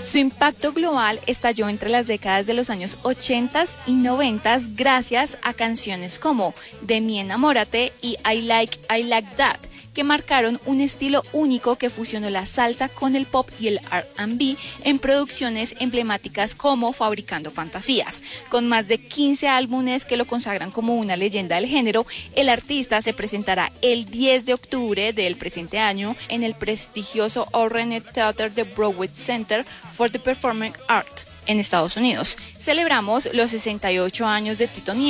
Su impacto global estalló entre las décadas de los años 80 y 90 gracias a canciones como De mi enamórate y I Like That, que marcaron un estilo único que fusionó la salsa con el pop y el R&B en producciones emblemáticas como Fabricando Fantasías. Con más de 15 álbumes que lo consagran como una leyenda del género, el artista se presentará el 10 de octubre del presente año en el prestigioso Ornette Theater de Broadway Center for the Performing Arts en Estados Unidos. Celebramos los 68 años de Tito Nieves